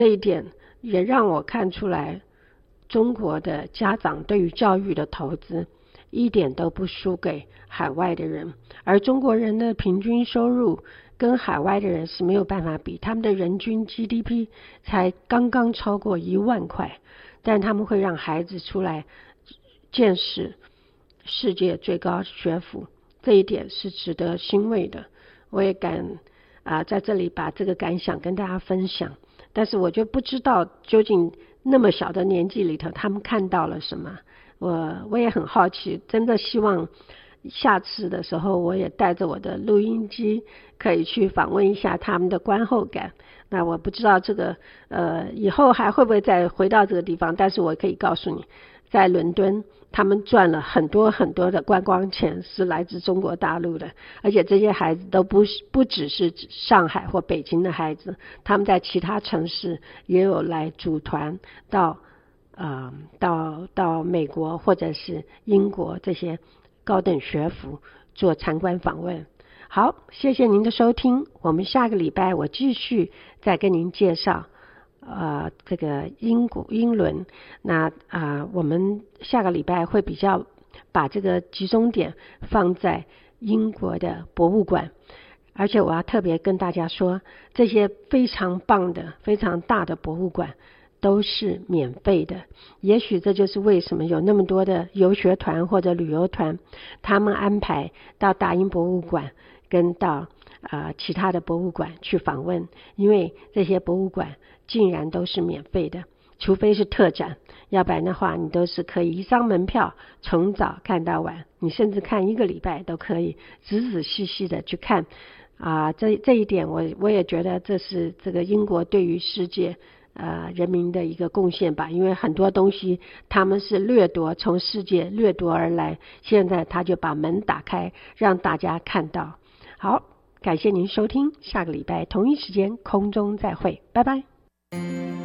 这一点也让我看出来，中国的家长对于教育的投资一点都不输给海外的人，而中国人的平均收入跟海外的人是没有办法比，他们的人均 GDP 才刚刚超过1万块，但他们会让孩子出来见识世界最高学府，这一点是值得欣慰的。我也敢在这里把这个感想跟大家分享，但是我就不知道究竟那么小的年纪里头他们看到了什么。我也很好奇，真的希望下次的时候我也带着我的录音机可以去访问一下他们的观后感。那我不知道这个以后还会不会再回到这个地方，但是我可以告诉你，在伦敦他们赚了很多很多的观光钱是来自中国大陆的，而且这些孩子都不只是上海或北京的孩子，他们在其他城市也有来组团到美国或者是英国这些高等学府做参观访问。好，谢谢您的收听，我们下个礼拜我继续再跟您介绍这个英伦。那我们下个礼拜会比较把这个集中点放在英国的博物馆，而且我要特别跟大家说，这些非常棒的非常大的博物馆都是免费的。也许这就是为什么有那么多的游学团或者旅游团，他们安排到大英博物馆跟到其他的博物馆去访问，因为这些博物馆竟然都是免费的，除非是特展，要不然的话你都是可以一张门票从早看到晚，你甚至看1个礼拜都可以仔仔细细的去看这一点我也觉得这是这个英国对于世界人民的一个贡献吧，因为很多东西他们是从世界掠夺而来，现在他就把门打开让大家看到。好，感谢您收听，下个礼拜同一时间空中再会，拜拜。